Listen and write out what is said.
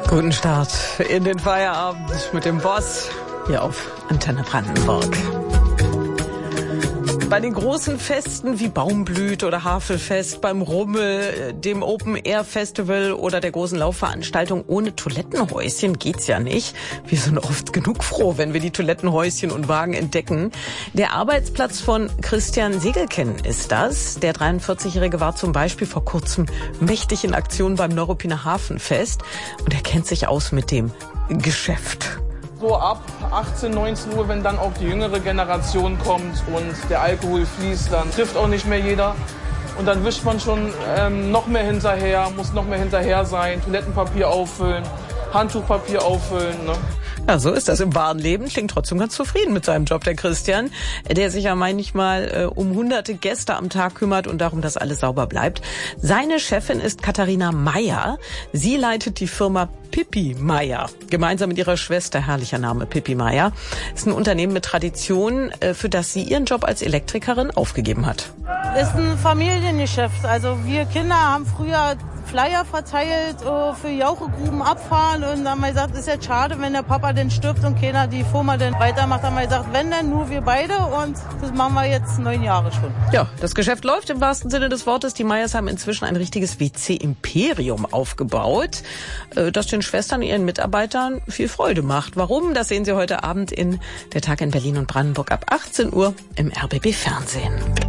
Guten Start in den Feierabend mit dem Boss hier auf Antenne Brandenburg. Bei den großen Festen wie Baumblüt oder Havelfest, beim Rummel, dem Open-Air-Festival oder der großen Laufveranstaltung ohne Toilettenhäuschen geht's ja nicht. Wir sind oft genug froh, wenn wir die Toilettenhäuschen und Wagen entdecken. Der Arbeitsplatz von Christian Segelken ist das. Der 43-Jährige war zum Beispiel vor kurzem mächtig in Aktion beim Neuruppiner Hafenfest und er kennt sich aus mit dem Geschäft. So ab 18, 19 Uhr, wenn dann auch die jüngere Generation kommt und der Alkohol fließt, dann trifft auch nicht mehr jeder. Und dann wischt man schon noch mehr hinterher, muss noch mehr hinterher sein, Toilettenpapier auffüllen, Handtuchpapier auffüllen, ne? Ja, so ist das im wahren Leben. Klingt trotzdem ganz zufrieden mit seinem Job, der Christian, der sich ja manchmal um hunderte Gäste am Tag kümmert und darum, dass alles sauber bleibt. Seine Chefin ist Katharina Meyer. Sie leitet die Firma Pippi Meyer. Gemeinsam mit ihrer Schwester, herrlicher Name, Pippi Meyer. Ist ein Unternehmen mit Tradition, für das sie ihren Job als Elektrikerin aufgegeben hat. Das ist ein Familiengeschäft. Also wir Kinder haben früher Flyer verteilt für Jauchegruben abfahren und dann haben wir gesagt, ist jetzt schade, wenn der Papa denn stirbt und keiner die Firma dann weitermacht. Dann haben wir gesagt, wenn denn nur wir beide, und das machen wir jetzt 9 Jahre schon. Ja, das Geschäft läuft im wahrsten Sinne des Wortes. Die Meyers haben inzwischen ein richtiges WC-Imperium aufgebaut, das den Schwestern und ihren Mitarbeitern viel Freude macht. Warum? Das sehen Sie heute Abend in Der Tag in Berlin und Brandenburg ab 18 Uhr im RBB Fernsehen.